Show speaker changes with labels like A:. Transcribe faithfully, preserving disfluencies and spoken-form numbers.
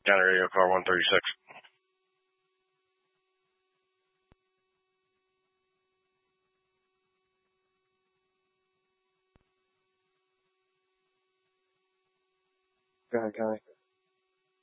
A: County Radio car one thirty-six. Go ahead, Connie.